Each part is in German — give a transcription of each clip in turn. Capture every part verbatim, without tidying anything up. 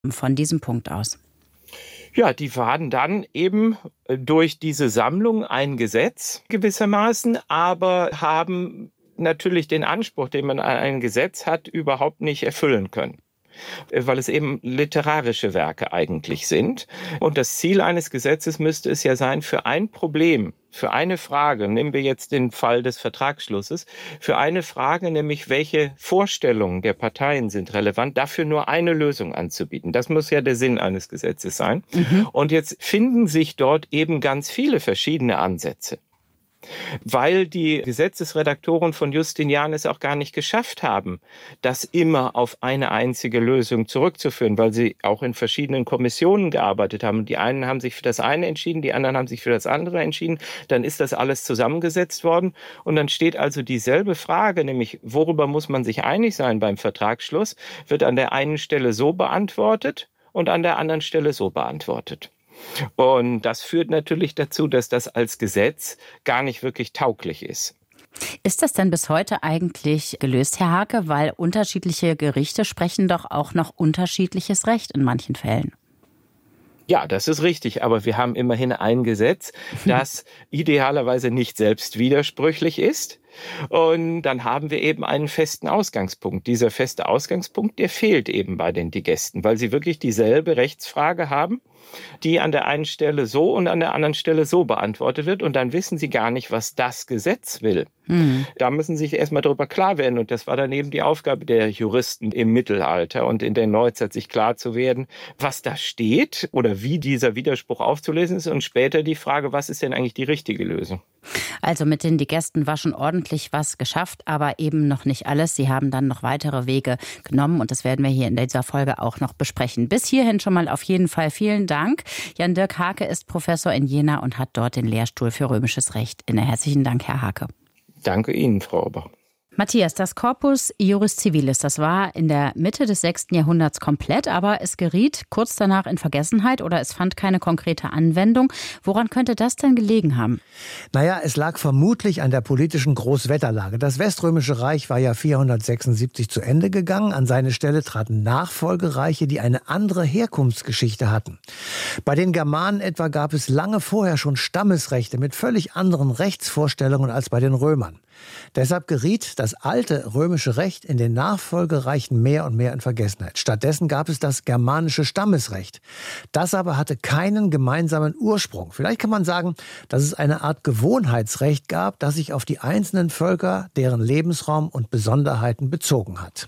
von diesem Punkt aus? Ja, die waren dann eben durch diese Sammlung ein Gesetz gewissermaßen, aber haben natürlich den Anspruch, den man an ein Gesetz hat, überhaupt nicht erfüllen können, weil es eben literarische Werke eigentlich sind. Und das Ziel eines Gesetzes müsste es ja sein, für ein Problem, für eine Frage, nehmen wir jetzt den Fall des Vertragsschlusses, für eine Frage, nämlich welche Vorstellungen der Parteien sind relevant, dafür nur eine Lösung anzubieten. Das muss ja der Sinn eines Gesetzes sein. Mhm. Und jetzt finden sich dort eben ganz viele verschiedene Ansätze, weil die Gesetzesredaktoren von Justinian es auch gar nicht geschafft haben, das immer auf eine einzige Lösung zurückzuführen, weil sie auch in verschiedenen Kommissionen gearbeitet haben. Die einen haben sich für das eine entschieden, die anderen haben sich für das andere entschieden. Dann ist das alles zusammengesetzt worden und dann steht also dieselbe Frage, nämlich worüber muss man sich einig sein beim Vertragsschluss, wird an der einen Stelle so beantwortet und an der anderen Stelle so beantwortet. Und das führt natürlich dazu, dass das als Gesetz gar nicht wirklich tauglich ist. Ist das denn bis heute eigentlich gelöst, Herr Hake? Weil unterschiedliche Gerichte sprechen doch auch noch unterschiedliches Recht in manchen Fällen. Ja, das ist richtig, aber wir haben immerhin ein Gesetz, das idealerweise nicht selbst widersprüchlich ist. Und dann haben wir eben einen festen Ausgangspunkt. Dieser feste Ausgangspunkt, der fehlt eben bei den Digesten, weil sie wirklich dieselbe Rechtsfrage haben, die an der einen Stelle so und an der anderen Stelle so beantwortet wird. Und dann wissen sie gar nicht, was das Gesetz will. Mhm. Da müssen sie sich erstmal darüber klar werden. Und das war dann eben die Aufgabe der Juristen im Mittelalter und in der Neuzeit, sich klar zu werden, was da steht oder wie dieser Widerspruch aufzulösen ist. Und später die Frage, was ist denn eigentlich die richtige Lösung? Also mit den Digesten war schon ordentlich was geschafft, aber eben noch nicht alles. Sie haben dann noch weitere Wege genommen und das werden wir hier in dieser Folge auch noch besprechen. Bis hierhin schon mal auf jeden Fall vielen Dank. Jan-Dirk Hake ist Professor in Jena und hat dort den Lehrstuhl für römisches Recht inne. Herzlichen Dank, Herr Hake. Danke Ihnen, Frau Ober. Matthias, das Corpus Iuris Civilis, das war in der Mitte des sechsten Jahrhunderts komplett, aber es geriet kurz danach in Vergessenheit oder es fand keine konkrete Anwendung. Woran könnte das denn gelegen haben? Naja, es lag vermutlich an der politischen Großwetterlage. Das Weströmische Reich war ja vierhundertsechsundsiebzig zu Ende gegangen. An seine Stelle traten Nachfolgereiche, die eine andere Herkunftsgeschichte hatten. Bei den Germanen etwa gab es lange vorher schon Stammesrechte mit völlig anderen Rechtsvorstellungen als bei den Römern. Deshalb geriet das alte römische Recht in den Nachfolgereichen mehr und mehr in Vergessenheit. Stattdessen gab es das germanische Stammesrecht. Das aber hatte keinen gemeinsamen Ursprung. Vielleicht kann man sagen, dass es eine Art Gewohnheitsrecht gab, das sich auf die einzelnen Völker, deren Lebensraum und Besonderheiten bezogen hat.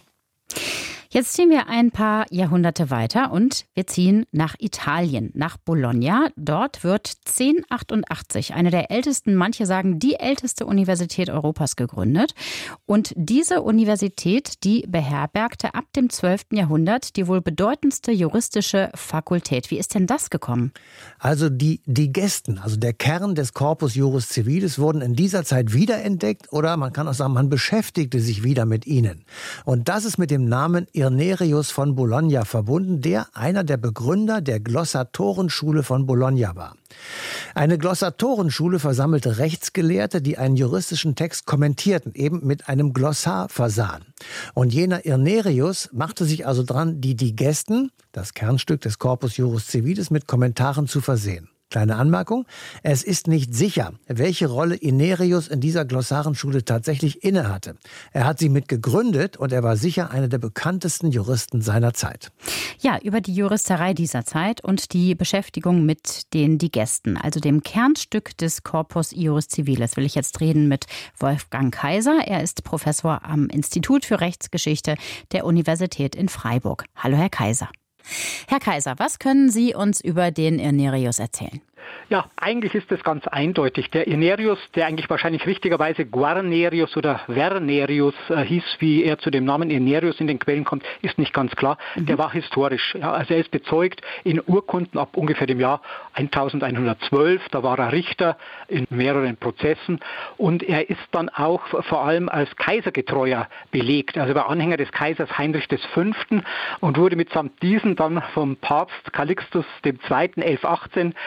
Jetzt ziehen wir ein paar Jahrhunderte weiter und wir ziehen nach Italien, nach Bologna. Dort wird zehnhundertachtundachtzig eine der ältesten, manche sagen die älteste Universität Europas gegründet. Und diese Universität, die beherbergte ab dem zwölften Jahrhundert die wohl bedeutendste juristische Fakultät. Wie ist denn das gekommen? Also die Digesten, also der Kern des Corpus Iuris Civilis, wurden in dieser Zeit wiederentdeckt oder man kann auch sagen, man beschäftigte sich wieder mit ihnen. Und das ist mit dem Namen Irnerius von Bologna verbunden, der einer der Begründer der Glossatorenschule von Bologna war. Eine Glossatorenschule versammelte Rechtsgelehrte, die einen juristischen Text kommentierten, eben mit einem Glossar versahen. Und jener Irnerius machte sich also dran, die Digesten, das Kernstück des Corpus Iuris Civilis, mit Kommentaren zu versehen. Kleine Anmerkung, es ist nicht sicher, welche Rolle Irnerius in dieser Glossarenschule tatsächlich innehatte. Er hat sie mit gegründet und er war sicher einer der bekanntesten Juristen seiner Zeit. Ja, über die Juristerei dieser Zeit und die Beschäftigung mit den Digesten, also dem Kernstück des Corpus Iuris Civilis, will ich jetzt reden mit Wolfgang Kaiser. Er ist Professor am Institut für Rechtsgeschichte der Universität in Freiburg. Hallo, Herr Kaiser. Herr Kaiser, was können Sie uns über den Irnerius erzählen? Ja, eigentlich ist es ganz eindeutig. Der Irnerius, der eigentlich wahrscheinlich richtigerweise Guarnerius oder Vernerius äh, hieß, wie er zu dem Namen Irnerius in den Quellen kommt, ist nicht ganz klar. Mhm. Der war historisch. Ja, also er ist bezeugt in Urkunden ab ungefähr dem Jahr elfhundertzwölf. Da war er Richter in mehreren Prozessen. Und er ist dann auch vor allem als Kaisergetreuer belegt. Also er war Anhänger des Kaisers Heinrich des Fünften und wurde mitsamt diesen dann vom Papst Calixtus der Zweite elfhundertachtzehn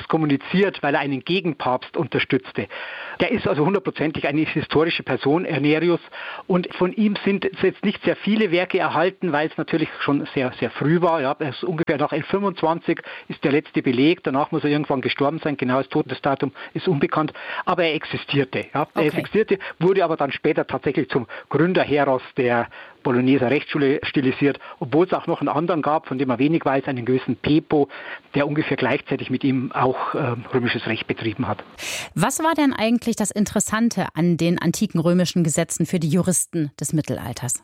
exkommuniziert, weil er einen Gegenpapst unterstützte. Der ist also hundertprozentig eine historische Person, Irnerius, und von ihm sind jetzt nicht sehr viele Werke erhalten, weil es natürlich schon sehr, sehr früh war. Ja, er ist ungefähr nach elf fünfundzwanzig ist der letzte Beleg, danach muss er irgendwann gestorben sein, genaues Todesdatum ist unbekannt, aber er existierte. Ja, er okay. existierte, wurde aber dann später tatsächlich zum Gründerheros der Bologneser Rechtsschule stilisiert, obwohl es auch noch einen anderen gab, von dem man wenig weiß, einen gewissen Pepo, der ungefähr gleichzeitig mit ihm auch äh, römisches Recht betrieben hat. Was war denn eigentlich das Interessante an den antiken römischen Gesetzen für die Juristen des Mittelalters?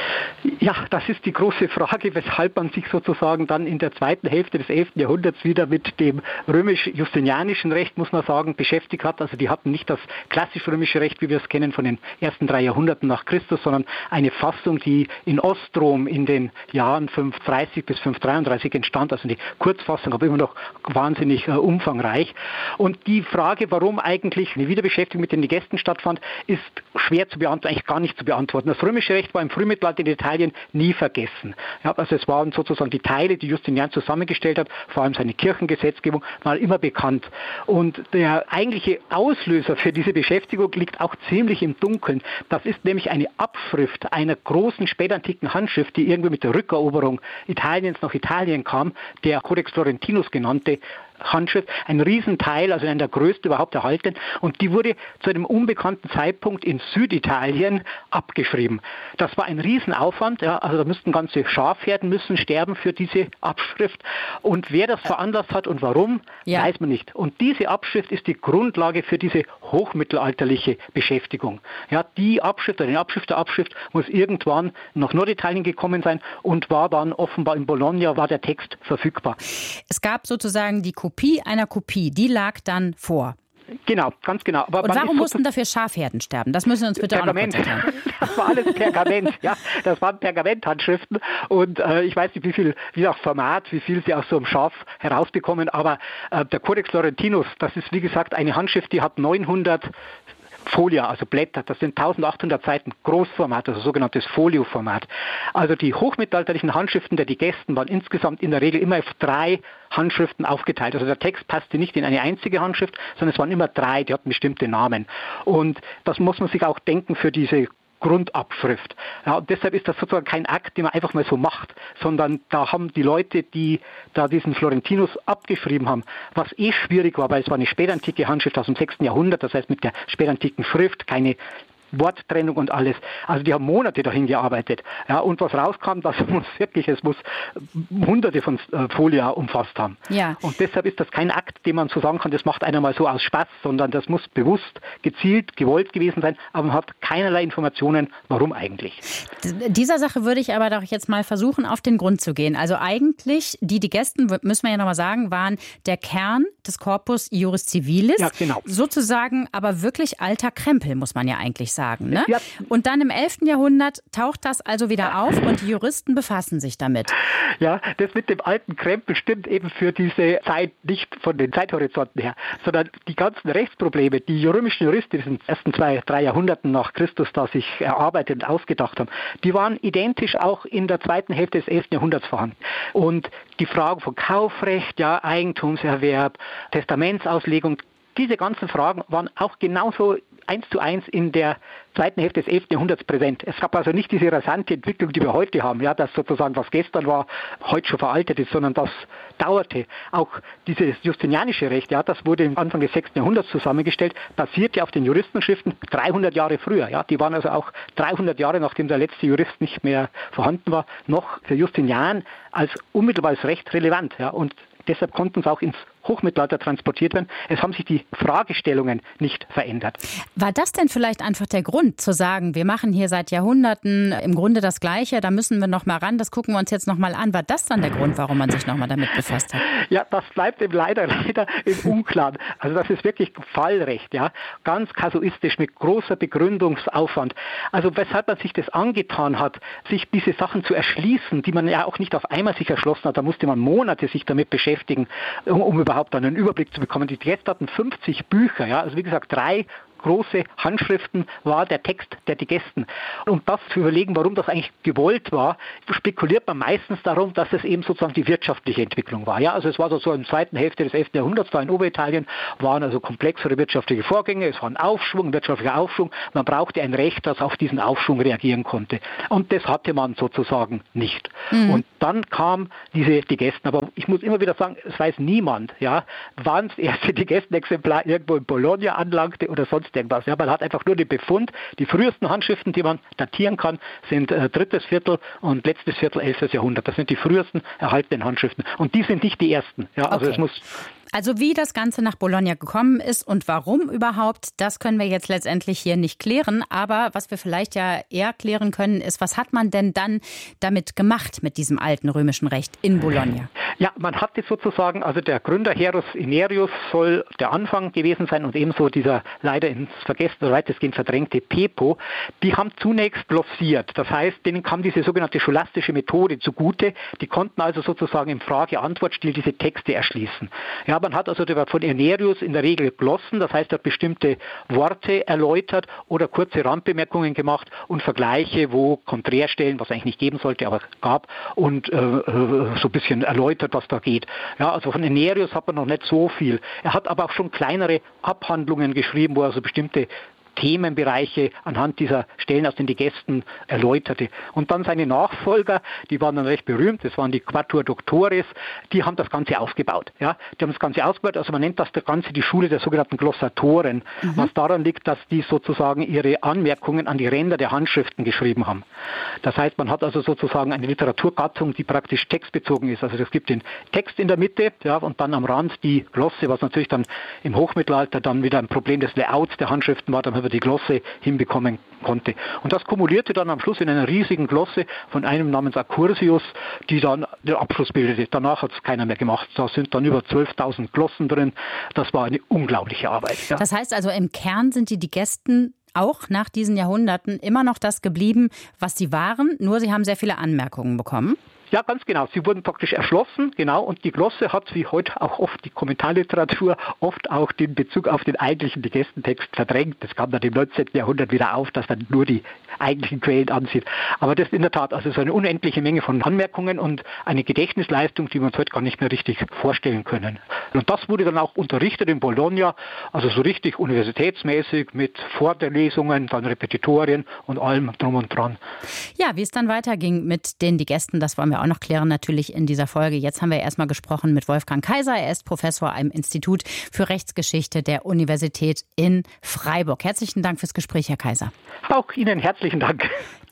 Ja, das ist die große Frage, weshalb man sich sozusagen dann in der zweiten Hälfte des elften Jahrhunderts wieder mit dem römisch-justinianischen Recht, muss man sagen, beschäftigt hat. Also die hatten nicht das klassisch-römische Recht, wie wir es kennen von den ersten drei Jahrhunderten nach Christus, sondern eine Fassung, die in Ostrom in den Jahren fünfhundertdreißig bis fünfhundertdreiunddreißig entstand, also die Kurzfassung, aber immer noch wahnsinnig äh, umfangreich. Und die Frage, warum eigentlich eine Wiederbeschäftigung mit den Digesten stattfand, ist schwer zu beantworten, eigentlich gar nicht zu beantworten. Das römische Recht war im Frühmittelalter in Italien nie vergessen. Ja, also es waren sozusagen die Teile, die Justinian zusammengestellt hat, vor allem seine Kirchengesetzgebung, waren immer bekannt. Und der eigentliche Auslöser für diese Beschäftigung liegt auch ziemlich im Dunkeln. Das ist nämlich eine Abschrift einer großen spätantiken Handschrift, die irgendwie mit der Rückeroberung Italiens nach Italien kam, der Codex Florentinus genannte Handschrift, ein Riesenteil, also einer der größten überhaupt erhalten, und die wurde zu einem unbekannten Zeitpunkt in Süditalien abgeschrieben. Das war ein Riesenaufwand, ja, also da müssten ganze Schafherden müssen sterben für diese Abschrift, und wer das veranlasst hat und warum, ja. weiß man nicht. Und diese Abschrift ist die Grundlage für diese hochmittelalterliche Beschäftigung. Ja, die Abschrift, oder die Abschrift der Abschrift muss irgendwann nach Norditalien gekommen sein und war dann offenbar in Bologna, war der Text verfügbar. Es gab sozusagen die Kopie einer Kopie, die lag dann vor. Genau, ganz genau. Aber und warum mussten dafür Schafherden sterben? Das müssen Sie uns bitte Pergament. auch noch kurz erklären. Das war alles Pergament, ja. Das waren Pergamenthandschriften und äh, ich weiß nicht, wie viel, wie auch Format, wie viel Sie aus so einem Schaf herausbekommen, aber äh, der Codex Florentinus, das ist wie gesagt eine Handschrift, die hat neunhundert Folia, also Blätter, das sind eintausendachthundert Seiten, Großformat, also sogenanntes Folioformat. Also die hochmittelalterlichen Handschriften der Digesten waren insgesamt in der Regel immer auf drei Handschriften aufgeteilt. Also der Text passte nicht in eine einzige Handschrift, sondern es waren immer drei, die hatten bestimmte Namen. Und das muss man sich auch denken für diese Grundabschrift. Ja, und deshalb ist das sozusagen kein Akt, den man einfach mal so macht, sondern da haben die Leute, die da diesen Florentinus abgeschrieben haben, was eh schwierig war, weil es war eine spätantike Handschrift aus dem sechsten Jahrhundert, das heißt mit der spätantiken Schrift, keine Worttrennung und alles. Also die haben Monate dahin gearbeitet. Ja, und was rauskam, das muss wirklich, es muss hunderte von äh, Folia umfasst haben. Ja. Und deshalb ist das kein Akt, den man so sagen kann, das macht einer mal so aus Spaß, sondern das muss bewusst, gezielt, gewollt gewesen sein, aber man hat keinerlei Informationen, warum eigentlich. Dieser Sache würde ich aber doch jetzt mal versuchen, auf den Grund zu gehen. Also eigentlich, die Digesten, müssen wir ja nochmal sagen, waren der Kern des Corpus Iuris Civilis. Ja, genau. Sozusagen aber wirklich alter Krempel, muss man ja eigentlich sagen. Ne? Ja. Und dann im elften Jahrhundert taucht das also wieder auf und die Juristen befassen sich damit. Ja, das mit dem alten Krempel stimmt eben für diese Zeit nicht von den Zeithorizonten her, sondern die ganzen Rechtsprobleme, die römischen Juristen in den ersten zwei, drei Jahrhunderten nach Christus da sich erarbeitet und ausgedacht haben, die waren identisch auch in der zweiten Hälfte des elften Jahrhunderts vorhanden. Und die Fragen von Kaufrecht, ja, Eigentumserwerb, Testamentsauslegung, diese ganzen Fragen waren auch genauso eins zu eins in der zweiten Hälfte des elften Jahrhunderts präsent. Es gab also nicht diese rasante Entwicklung, die wir heute haben, ja, dass sozusagen was gestern war, heute schon veraltet ist, sondern das dauerte. Auch dieses justinianische Recht, ja, das wurde Anfang des sechsten Jahrhunderts zusammengestellt, basierte auf den Juristenschriften dreihundert Jahre früher. Ja, die waren also auch dreihundert Jahre, nachdem der letzte Jurist nicht mehr vorhanden war, noch für Justinian als unmittelbares Recht relevant. Ja, und deshalb konnten es auch ins Hochmittelalter transportiert werden. Es haben sich die Fragestellungen nicht verändert. War das denn vielleicht einfach der Grund, zu sagen, wir machen hier seit Jahrhunderten im Grunde das Gleiche, da müssen wir noch mal ran, das gucken wir uns jetzt noch mal an. War das dann der Grund, warum man sich noch mal damit befasst hat? Ja, das bleibt eben leider, leider im Unklaren. Also das ist wirklich Fallrecht, ja, ganz kasuistisch mit großer Begründungsaufwand. Also weshalb man sich das angetan hat, sich diese Sachen zu erschließen, die man ja auch nicht auf einmal sich erschlossen hat, da musste man Monate sich damit beschäftigen, um, um überhaupt einen Überblick zu bekommen. Die Digesten hatten fünfzig Bücher, ja, also wie gesagt drei große Handschriften war der Text der Digesten. Um das zu überlegen, warum das eigentlich gewollt war, spekuliert man meistens darum, dass es eben sozusagen die wirtschaftliche Entwicklung war. Ja, also es war so in der zweiten Hälfte des elften Jahrhunderts, da in Oberitalien, waren also komplexere wirtschaftliche Vorgänge, es war ein Aufschwung, ein wirtschaftlicher Aufschwung. Man brauchte ein Recht, das auf diesen Aufschwung reagieren konnte. Und das hatte man sozusagen nicht. Mhm. Und dann kam diese Digesten. Aber ich muss immer wieder sagen, es weiß niemand, ja, wann das erste Digestenexemplar irgendwo in Bologna anlangte oder sonst irgendwas. Ja, man hat einfach nur den Befund. Die frühesten Handschriften, die man datieren kann, sind äh, drittes Viertel und letztes Viertel elftes Jahrhundert. Das sind die frühesten erhaltenen Handschriften. Und die sind nicht die ersten. Ja, also okay. es muss Also wie das Ganze nach Bologna gekommen ist und warum überhaupt, das können wir jetzt letztendlich hier nicht klären. Aber was wir vielleicht ja eher klären können, ist, was hat man denn dann damit gemacht mit diesem alten römischen Recht in Bologna? Ja, man hatte sozusagen, also der Gründer Herus Inerius soll der Anfang gewesen sein und ebenso dieser leider ins Vergessen oder weitestgehend verdrängte Pepo. Die haben zunächst glossiert. Das heißt, denen kam diese sogenannte scholastische Methode zugute. Die konnten also sozusagen im Frage-Antwort-Stil diese Texte erschließen. Ja, man hat also von Inerius in der Regel glossen, das heißt, er hat bestimmte Worte erläutert oder kurze Randbemerkungen gemacht und Vergleiche, wo Konträrstellen, was eigentlich nicht geben sollte, aber gab, und äh, so ein bisschen erläutert, was da geht. Ja, also von Inerius hat man noch nicht so viel. Er hat aber auch schon kleinere Abhandlungen geschrieben, wo er also bestimmte Themenbereiche anhand dieser Stellen aus den Digesten erläuterte. Und dann seine Nachfolger, die waren dann recht berühmt, das waren die Quattuor Doctores, die haben das Ganze ausgebaut. Ja? Die haben das Ganze ausgebaut, also man nennt das Ganze die Schule der sogenannten Glossatoren, mhm. was daran liegt, dass die sozusagen ihre Anmerkungen an die Ränder der Handschriften geschrieben haben. Das heißt, man hat also sozusagen eine Literaturgattung, die praktisch textbezogen ist. Also es gibt den Text in der Mitte, ja, und dann am Rand die Glosse, was natürlich dann im Hochmittelalter dann wieder ein Problem des Layouts der Handschriften war, dann über die Glosse hinbekommen konnte. Und das kumulierte dann am Schluss in einer riesigen Glosse von einem namens Accursius, die dann den Abschluss bildete. Danach hat es keiner mehr gemacht. Da sind dann über zwölftausend Glossen drin. Das war eine unglaubliche Arbeit. Ja. Das heißt also, im Kern sind die Digesten auch nach diesen Jahrhunderten immer noch das geblieben, was sie waren, nur sie haben sehr viele Anmerkungen bekommen. Ja, ganz genau. Sie wurden praktisch erschlossen, genau, und die Glosse hat, wie heute auch oft die Kommentarliteratur, oft auch den Bezug auf den eigentlichen Digestentext verdrängt. Das kam dann im neunzehnten Jahrhundert wieder auf, dass dann nur die eigentlichen Quellen ansieht. Aber das ist in der Tat also so eine unendliche Menge von Anmerkungen und eine Gedächtnisleistung, die wir uns heute gar nicht mehr richtig vorstellen können. Und das wurde dann auch unterrichtet in Bologna, also so richtig universitätsmäßig mit Vorlesungen, dann Repetitorien und allem drum und dran. Ja, wie es dann weiterging mit den Digesten, das wollen wir auch noch klären natürlich in dieser Folge. Jetzt haben wir erstmal gesprochen mit Wolfgang Kaiser. Er ist Professor am Institut für Rechtsgeschichte der Universität in Freiburg. Herzlichen Dank fürs Gespräch, Herr Kaiser. Auch Ihnen herzlichen Dank.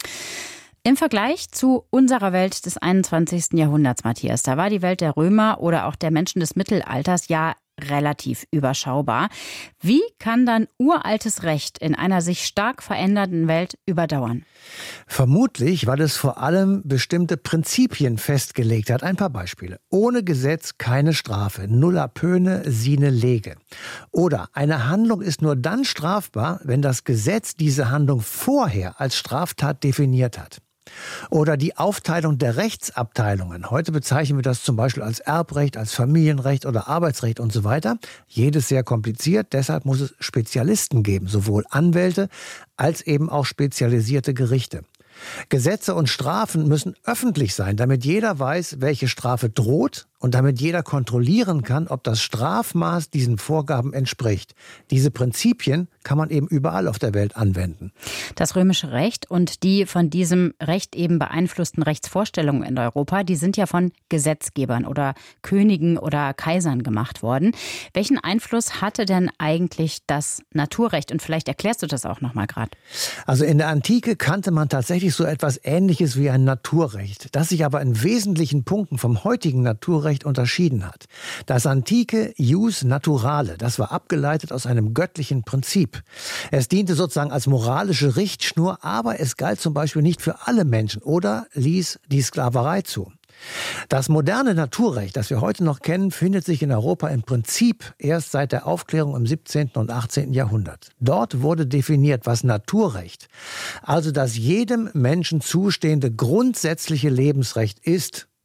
Im Vergleich zu unserer Welt des einundzwanzigsten Jahrhunderts, Matthias, da war die Welt der Römer oder auch der Menschen des Mittelalters ja relativ überschaubar. Wie kann dann uraltes Recht in einer sich stark verändernden Welt überdauern? Vermutlich, weil es vor allem bestimmte Prinzipien festgelegt hat. Ein paar Beispiele. Ohne Gesetz keine Strafe. Nulla pöne sine lege. Oder eine Handlung ist nur dann strafbar, wenn das Gesetz diese Handlung vorher als Straftat definiert hat. Oder die Aufteilung der Rechtsabteilungen. Heute bezeichnen wir das zum Beispiel als Erbrecht, als Familienrecht oder Arbeitsrecht und so weiter. Jedes sehr kompliziert, deshalb muss es Spezialisten geben, sowohl Anwälte als eben auch spezialisierte Gerichte. Gesetze und Strafen müssen öffentlich sein, damit jeder weiß, welche Strafe droht und damit jeder kontrollieren kann, ob das Strafmaß diesen Vorgaben entspricht. Diese Prinzipien kann man eben überall auf der Welt anwenden. Das römische Recht und die von diesem Recht eben beeinflussten Rechtsvorstellungen in Europa, die sind ja von Gesetzgebern oder Königen oder Kaisern gemacht worden. Welchen Einfluss hatte denn eigentlich das Naturrecht? Und vielleicht erklärst du das auch noch mal gerade. Also in der Antike kannte man tatsächlich so etwas Ähnliches wie ein Naturrecht, das sich aber in wesentlichen Punkten vom heutigen Naturrecht unterschieden hat. Das antike Jus Naturale, das war abgeleitet aus einem göttlichen Prinzip. Es diente sozusagen als moralische Richtschnur, aber es galt zum Beispiel nicht für alle Menschen oder ließ die Sklaverei zu. Das moderne Naturrecht, das wir heute noch kennen, findet sich in Europa im Prinzip erst seit der Aufklärung im siebzehnten und achtzehnten Jahrhundert. Dort wurde definiert, was Naturrecht, also das jedem Menschen zustehende grundsätzliche Lebensrecht ist,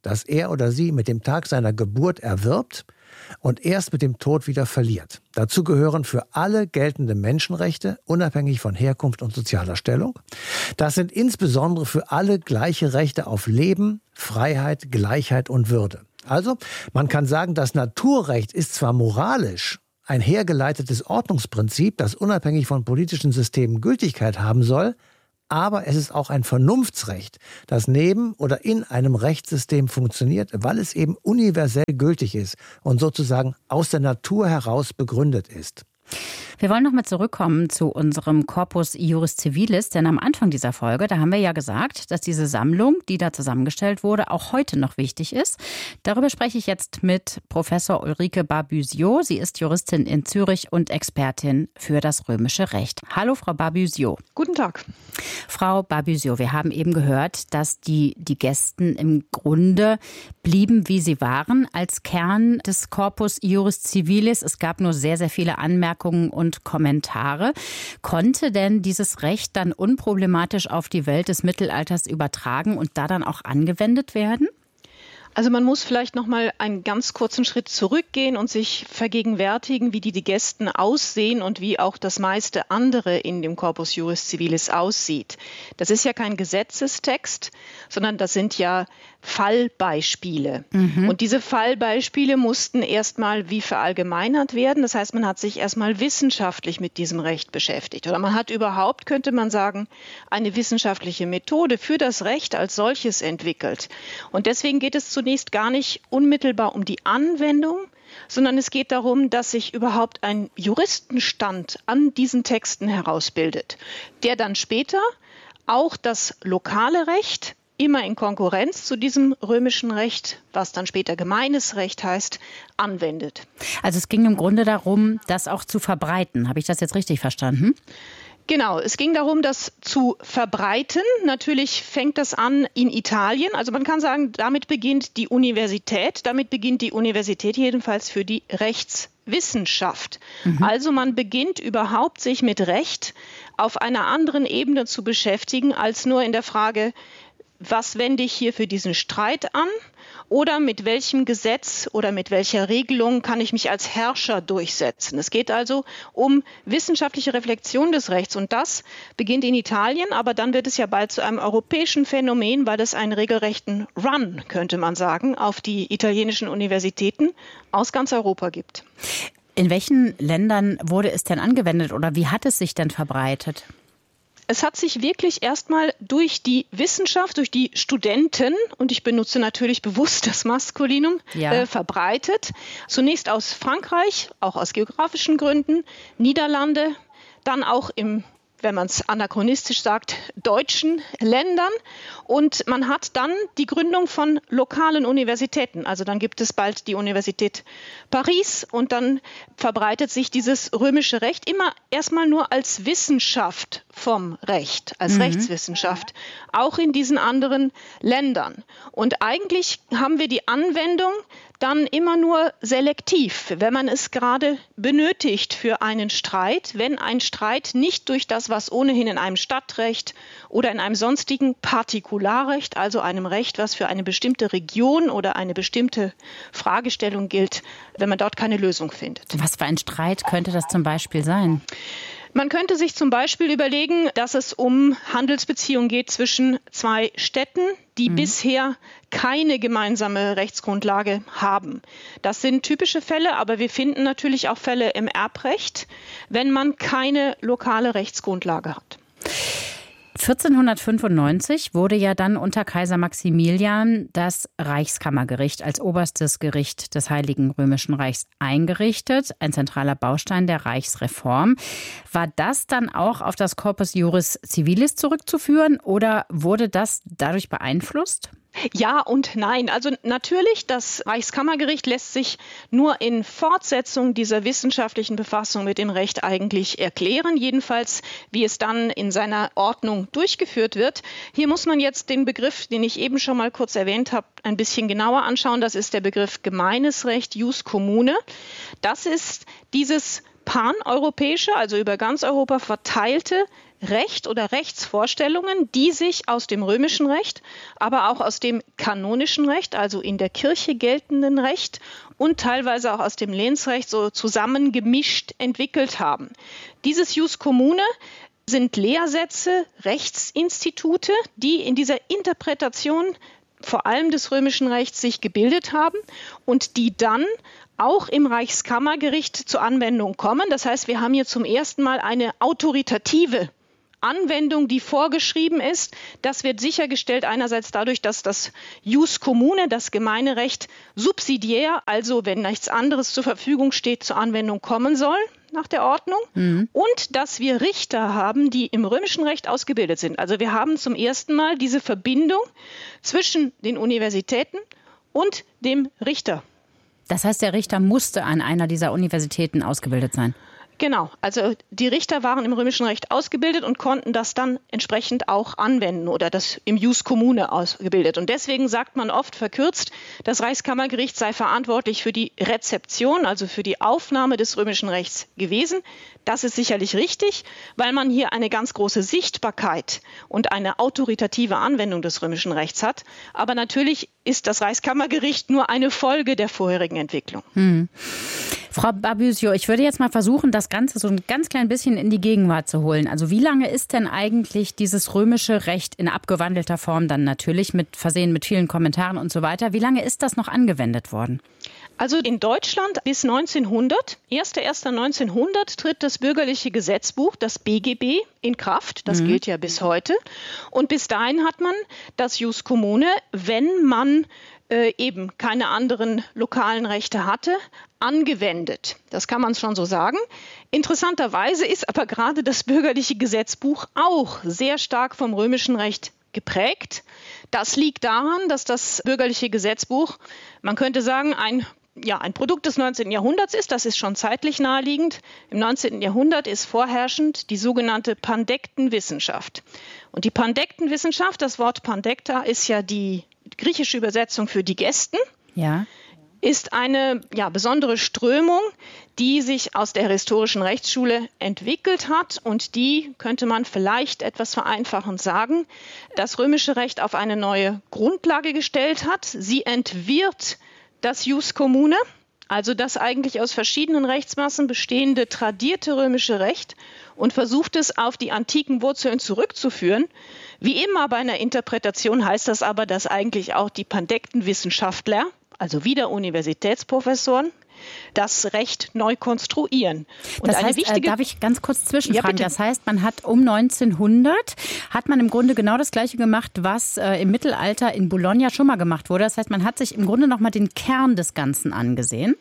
das er oder sie mit dem Tag seiner Geburt erwirbt und erst mit dem Tod wieder verliert. Dazu gehören für alle geltende Menschenrechte, unabhängig von Herkunft und sozialer Stellung. Das sind insbesondere für alle gleiche Rechte auf Leben, Freiheit, Gleichheit und Würde. Also, man kann sagen, das Naturrecht ist zwar moralisch ein hergeleitetes Ordnungsprinzip, das unabhängig von politischen Systemen Gültigkeit haben soll, aber es ist auch ein Vernunftsrecht, das neben oder in einem Rechtssystem funktioniert, weil es eben universell gültig ist und sozusagen aus der Natur heraus begründet ist. Wir wollen noch mal zurückkommen zu unserem Corpus Juris Civilis, denn am Anfang dieser Folge, da haben wir ja gesagt, dass diese Sammlung, die da zusammengestellt wurde, auch heute noch wichtig ist. Darüber spreche ich jetzt mit Professor Ulrike Barbusiot. Sie ist Juristin in Zürich und Expertin für das römische Recht. Hallo, Frau Barbusiot. Guten Tag. Frau Barbusiot, wir haben eben gehört, dass die, die Gästen im Grunde blieben, wie sie waren, als Kern des Corpus Juris Civilis. Es gab nur sehr, sehr viele Anmerkungen und Kommentare. Konnte denn dieses Recht dann unproblematisch auf die Welt des Mittelalters übertragen und da dann auch angewendet werden? Also man muss vielleicht noch mal einen ganz kurzen Schritt zurückgehen und sich vergegenwärtigen, wie die Digesten aussehen und wie auch das meiste andere in dem Corpus Juris Civilis aussieht. Das ist ja kein Gesetzestext, sondern das sind ja Fallbeispiele. Mhm. Und diese Fallbeispiele mussten erstmal wie verallgemeinert werden. Das heißt, man hat sich erstmal wissenschaftlich mit diesem Recht beschäftigt. Oder man hat überhaupt, könnte man sagen, eine wissenschaftliche Methode für das Recht als solches entwickelt. Und deswegen geht es zunächst gar nicht unmittelbar um die Anwendung, sondern es geht darum, dass sich überhaupt ein Juristenstand an diesen Texten herausbildet, der dann später auch das lokale Recht immer in Konkurrenz zu diesem römischen Recht, was dann später gemeines Recht heißt, anwendet. Also es ging im Grunde darum, das auch zu verbreiten. Habe ich das jetzt richtig verstanden? Genau, es ging darum, das zu verbreiten. Natürlich fängt das an in Italien. Also man kann sagen, damit beginnt die Universität. Damit beginnt die Universität jedenfalls für die Rechtswissenschaft. Mhm. Also man beginnt überhaupt, sich mit Recht auf einer anderen Ebene zu beschäftigen, als nur in der Frage, was wende ich hier für diesen Streit an? Oder mit welchem Gesetz oder mit welcher Regelung kann ich mich als Herrscher durchsetzen? Es geht also um wissenschaftliche Reflexion des Rechts. Und das beginnt in Italien, aber dann wird es ja bald zu einem europäischen Phänomen, weil es einen regelrechten Run, könnte man sagen, auf die italienischen Universitäten aus ganz Europa gibt. In welchen Ländern wurde es denn angewendet oder wie hat es sich denn verbreitet? Es hat sich wirklich erstmal durch die Wissenschaft, durch die Studenten, und ich benutze natürlich bewusst das Maskulinum, ja. äh, verbreitet. Zunächst aus Frankreich, auch aus geografischen Gründen, Niederlande, dann auch im, wenn man es anachronistisch sagt, deutschen Ländern. Und man hat dann die Gründung von lokalen Universitäten. Also dann gibt es bald die Universität Paris und dann verbreitet sich dieses römische Recht immer erstmal nur als Wissenschaft vom Recht, als mhm. Rechtswissenschaft, auch in diesen anderen Ländern. Und eigentlich haben wir die Anwendung dann immer nur selektiv, wenn man es gerade benötigt für einen Streit, wenn ein Streit nicht durch das, was ohnehin in einem Stadtrecht oder in einem sonstigen Partikularrecht, also einem Recht, was für eine bestimmte Region oder eine bestimmte Fragestellung gilt, wenn man dort keine Lösung findet. Was für ein Streit könnte das zum Beispiel sein? Man könnte sich zum Beispiel überlegen, dass es um Handelsbeziehungen geht zwischen zwei Städten, die mhm. bisher keine gemeinsame Rechtsgrundlage haben. Das sind typische Fälle, aber wir finden natürlich auch Fälle im Erbrecht, wenn man keine lokale Rechtsgrundlage hat. vierzehnhundertfünfundneunzig wurde ja dann unter Kaiser Maximilian das Reichskammergericht als oberstes Gericht des Heiligen Römischen Reichs eingerichtet, ein zentraler Baustein der Reichsreform. War das dann auch auf das Corpus Juris Civilis zurückzuführen oder wurde das dadurch beeinflusst? Ja und nein. Also natürlich, das Reichskammergericht lässt sich nur in Fortsetzung dieser wissenschaftlichen Befassung mit dem Recht eigentlich erklären. Jedenfalls, wie es dann in seiner Ordnung durchgeführt wird. Hier muss man jetzt den Begriff, den ich eben schon mal kurz erwähnt habe, ein bisschen genauer anschauen. Das ist der Begriff gemeines Recht, Jus commune. Das ist dieses paneuropäische, also über ganz Europa verteilte Recht oder Rechtsvorstellungen, die sich aus dem römischen Recht, aber auch aus dem kanonischen Recht, also in der Kirche geltenden Recht und teilweise auch aus dem Lehensrecht so zusammengemischt entwickelt haben. Dieses Jus Commune sind Lehrsätze, Rechtsinstitute, die in dieser Interpretation vor allem des römischen Rechts sich gebildet haben und die dann auch im Reichskammergericht zur Anwendung kommen. Das heißt, wir haben hier zum ersten Mal eine autoritative Anwendung, die vorgeschrieben ist. Das wird sichergestellt einerseits dadurch, dass das Jus Commune, das Gemeinerecht, subsidiär, also wenn nichts anderes zur Verfügung steht, zur Anwendung kommen soll nach der Ordnung. Mhm. Und dass wir Richter haben, die im römischen Recht ausgebildet sind. Also wir haben zum ersten Mal diese Verbindung zwischen den Universitäten und dem Richter. Das heißt, der Richter musste an einer dieser Universitäten ausgebildet sein? Genau, also die Richter waren im römischen Recht ausgebildet und konnten das dann entsprechend auch anwenden oder das im Jus Commune ausgebildet. Und deswegen sagt man oft verkürzt, das Reichskammergericht sei verantwortlich für die Rezeption, also für die Aufnahme des römischen Rechts gewesen. Das ist sicherlich richtig, weil man hier eine ganz große Sichtbarkeit und eine autoritative Anwendung des römischen Rechts hat. Aber natürlich ist das Reichskammergericht nur eine Folge der vorherigen Entwicklung. Hm. Frau Babusio, ich würde jetzt mal versuchen, das Ganze so ein ganz klein bisschen in die Gegenwart zu holen. Also wie lange ist denn eigentlich dieses römische Recht in abgewandelter Form dann natürlich mit versehen mit vielen Kommentaren und so weiter, wie lange ist das noch angewendet worden? Also in Deutschland bis neunzehnhundert, erster erster neunzehnhundert tritt das bürgerliche Gesetzbuch, das B G B, in Kraft. Das mhm. gilt ja bis heute. Und bis dahin hat man das Jus Commune, wenn man äh, eben keine anderen lokalen Rechte hatte, angewendet. Das kann man schon so sagen. Interessanterweise ist aber gerade das bürgerliche Gesetzbuch auch sehr stark vom römischen Recht geprägt. Das liegt daran, dass das bürgerliche Gesetzbuch, man könnte sagen, ein Ja, ein Produkt des neunzehnten Jahrhunderts ist, das ist schon zeitlich naheliegend. Im neunzehnten Jahrhundert ist vorherrschend die sogenannte Pandektenwissenschaft. Und die Pandektenwissenschaft, das Wort Pandekta ist ja die griechische Übersetzung für die Gesten, ja. ist eine ja, besondere Strömung, die sich aus der historischen Rechtsschule entwickelt hat und die, könnte man vielleicht etwas vereinfachend sagen, das römische Recht auf eine neue Grundlage gestellt hat. Sie entwirrt das Jus Commune, also das eigentlich aus verschiedenen Rechtsmassen bestehende tradierte römische Recht und versucht es auf die antiken Wurzeln zurückzuführen. Wie immer bei einer Interpretation heißt das aber, dass eigentlich auch die Pandektenwissenschaftler, also wieder Universitätsprofessoren, das Recht neu konstruieren. Und das eine heißt, wichtige äh, darf ich ganz kurz zwischenfragen? Ja, das heißt, man hat um neunzehnhundert, hat man im Grunde genau das Gleiche gemacht, was äh, im Mittelalter in Bologna schon mal gemacht wurde. Das heißt, man hat sich im Grunde noch mal den Kern des Ganzen angesehen.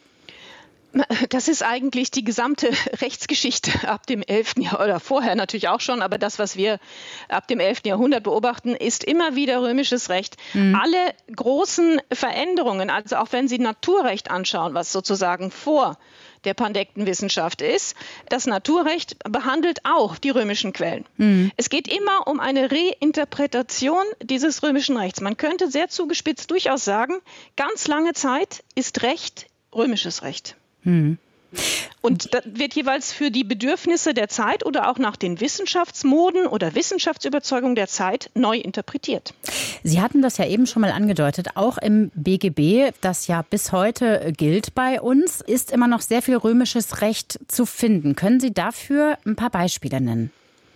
Das ist eigentlich die gesamte Rechtsgeschichte ab dem elften Jahrhundert, oder vorher natürlich auch schon, aber das, was wir ab dem elften Jahrhundert beobachten, ist immer wieder römisches Recht. Mhm. Alle großen Veränderungen, also auch wenn Sie Naturrecht anschauen, was sozusagen vor der Pandektenwissenschaft ist, das Naturrecht behandelt auch die römischen Quellen. Mhm. Es geht immer um eine Reinterpretation dieses römischen Rechts. Man könnte sehr zugespitzt durchaus sagen, ganz lange Zeit ist Recht römisches Recht. Hm. Und das wird jeweils für die Bedürfnisse der Zeit oder auch nach den Wissenschaftsmoden oder Wissenschaftsüberzeugungen der Zeit neu interpretiert. Sie hatten das ja eben schon mal angedeutet, auch im B G B, das ja bis heute gilt bei uns, ist immer noch sehr viel römisches Recht zu finden. Können Sie dafür ein paar Beispiele nennen?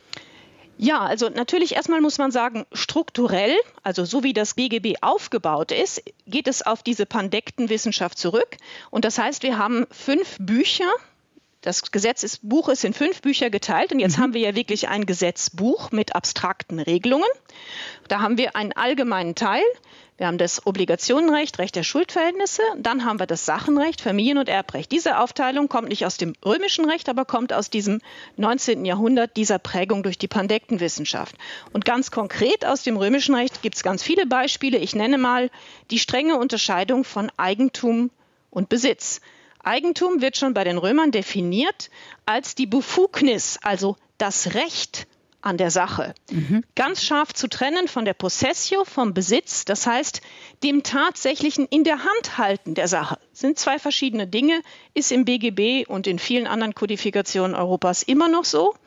Ja, also natürlich erstmal muss man sagen, strukturell, also so wie das B G B aufgebaut ist, geht es auf diese Pandektenwissenschaft zurück. Und das heißt, wir haben fünf Bücher. Das Gesetzbuch ist in fünf Bücher geteilt und jetzt mhm. haben wir ja wirklich ein Gesetzbuch mit abstrakten Regelungen. Da haben wir einen allgemeinen Teil. Wir haben das Obligationenrecht, Recht der Schuldverhältnisse. Dann haben wir das Sachenrecht, Familien- und Erbrecht. Diese Aufteilung kommt nicht aus dem römischen Recht, aber kommt aus diesem neunzehnten Jahrhundert, dieser Prägung durch die Pandektenwissenschaft. Und ganz konkret aus dem römischen Recht gibt es ganz viele Beispiele. Ich nenne mal die strenge Unterscheidung von Eigentum und Besitz. Eigentum wird schon bei den Römern definiert als die Befugnis, also das Recht an der Sache. Mhm. Ganz scharf zu trennen von der Possessio, vom Besitz, das heißt dem tatsächlichen in der Hand halten der Sache. Das sind zwei verschiedene Dinge, ist im B G B und in vielen anderen Kodifikationen Europas immer noch so.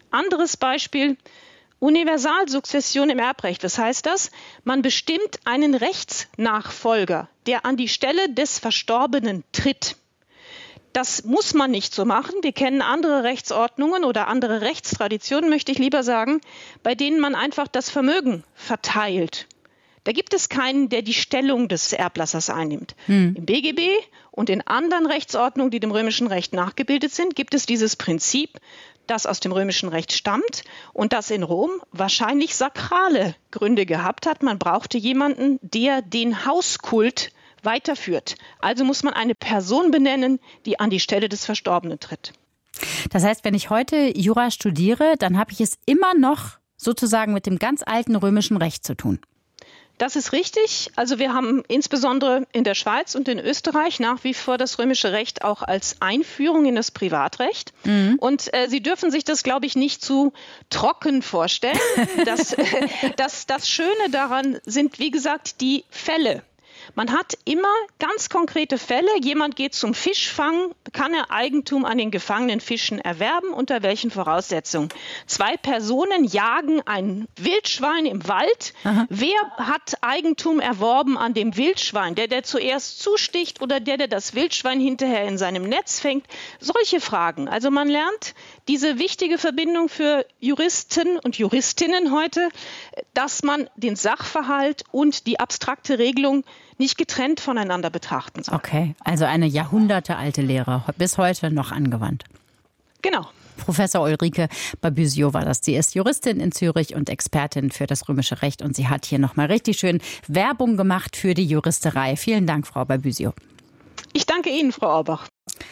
Anderes Beispiel, Universalsukzession im Erbrecht. Was heißt das? Man bestimmt einen Rechtsnachfolger, der an die Stelle des Verstorbenen tritt. Das muss man nicht so machen. Wir kennen andere Rechtsordnungen oder andere Rechtstraditionen, möchte ich lieber sagen, bei denen man einfach das Vermögen verteilt. Da gibt es keinen, der die Stellung des Erblassers einnimmt. Hm. Im B G B und in anderen Rechtsordnungen, die dem römischen Recht nachgebildet sind, gibt es dieses Prinzip, das aus dem römischen Recht stammt und das in Rom wahrscheinlich sakrale Gründe gehabt hat. Man brauchte jemanden, der den Hauskult weiterführt. Also muss man eine Person benennen, die an die Stelle des Verstorbenen tritt. Das heißt, wenn ich heute Jura studiere, dann habe ich es immer noch sozusagen mit dem ganz alten römischen Recht zu tun. Das ist richtig. Also wir haben insbesondere in der Schweiz und in Österreich nach wie vor das römische Recht auch als Einführung in das Privatrecht. Mhm. Und äh, Sie dürfen sich das, glaube ich, nicht zu trocken vorstellen. das, äh, das, das Schöne daran sind, wie gesagt, die Fälle. Man hat immer ganz konkrete Fälle. Jemand geht zum Fischfang, kann er Eigentum an den gefangenen Fischen erwerben, unter welchen Voraussetzungen? Zwei Personen jagen ein Wildschwein im Wald. Aha. Wer hat Eigentum erworben an dem Wildschwein? Der, der zuerst zusticht oder der, der das Wildschwein hinterher in seinem Netz fängt? Solche Fragen. Also man lernt diese wichtige Verbindung für Juristen und Juristinnen heute, dass man den Sachverhalt und die abstrakte Regelung nicht getrennt voneinander betrachten soll. Okay, also eine jahrhundertealte Lehre, bis heute noch angewandt. Genau. Professor Ulrike Babusio war das. Sie ist Juristin in Zürich und Expertin für das römische Recht. Und sie hat hier nochmal richtig schön Werbung gemacht für die Juristerei. Vielen Dank, Frau Babusio. Ich danke Ihnen, Frau Auerbach.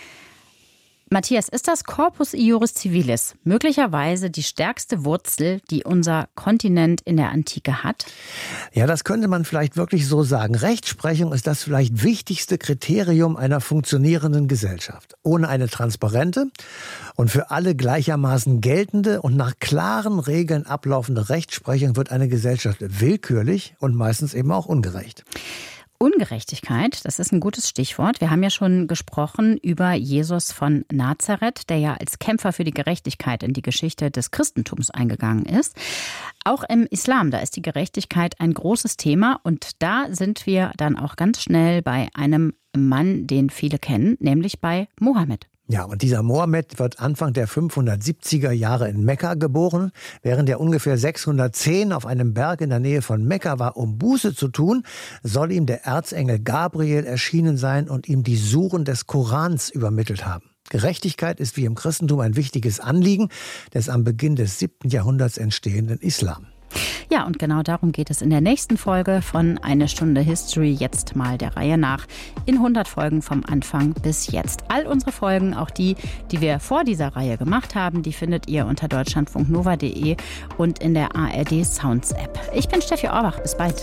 Matthias, ist das Corpus Iuris Civilis möglicherweise die stärkste Wurzel, die unser Kontinent in der Antike hat? Ja, das könnte man vielleicht wirklich so sagen. Rechtsprechung ist das vielleicht wichtigste Kriterium einer funktionierenden Gesellschaft. Ohne eine transparente und für alle gleichermaßen geltende und nach klaren Regeln ablaufende Rechtsprechung wird eine Gesellschaft willkürlich und meistens eben auch ungerecht. Ungerechtigkeit, das ist ein gutes Stichwort. Wir haben ja schon gesprochen über Jesus von Nazareth, der ja als Kämpfer für die Gerechtigkeit in die Geschichte des Christentums eingegangen ist. Auch im Islam, da ist die Gerechtigkeit ein großes Thema und da sind wir dann auch ganz schnell bei einem Mann, den viele kennen, nämlich bei Mohammed. Ja, und dieser Mohammed wird Anfang der fünfhundertsiebziger Jahre in Mekka geboren. Während er ungefähr sechshundertzehn auf einem Berg in der Nähe von Mekka war, um Buße zu tun, soll ihm der Erzengel Gabriel erschienen sein und ihm die Suren des Korans übermittelt haben. Gerechtigkeit ist wie im Christentum ein wichtiges Anliegen des am Beginn des siebten Jahrhunderts entstehenden Islam. Ja, und genau darum geht es in der nächsten Folge von Eine Stunde History, jetzt mal der Reihe nach, in hundert Folgen vom Anfang bis jetzt. All unsere Folgen, auch die, die wir vor dieser Reihe gemacht haben, die findet ihr unter deutschlandfunknova punkt de und in der A R D Sounds App. Ich bin Steffi Orbach, bis bald.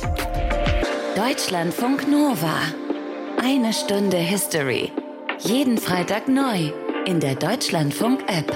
Deutschlandfunk Nova. Eine Stunde History. Jeden Freitag neu in der Deutschlandfunk App.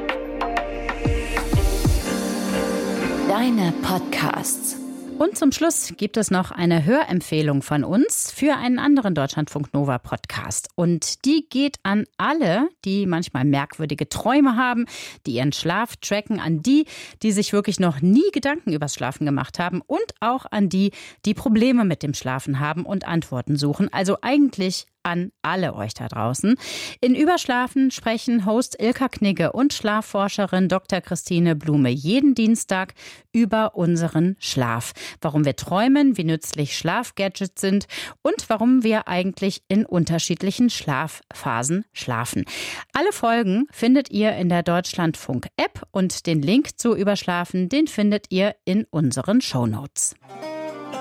Deine Podcasts. Und zum Schluss gibt es noch eine Hörempfehlung von uns für einen anderen Deutschlandfunk Nova Podcast. Und die geht an alle, die manchmal merkwürdige Träume haben, die ihren Schlaf tracken, an die, die sich wirklich noch nie Gedanken übers Schlafen gemacht haben und auch an die, die Probleme mit dem Schlafen haben und Antworten suchen. Also eigentlich an alle euch da draußen. In Überschlafen sprechen Host Ilka Knigge und Schlafforscherin Doktor Christine Blume jeden Dienstag über unseren Schlaf. Warum wir träumen, wie nützlich Schlafgadgets sind und warum wir eigentlich in unterschiedlichen Schlafphasen schlafen. Alle Folgen findet ihr in der Deutschlandfunk-App und den Link zu Überschlafen, den findet ihr in unseren Shownotes.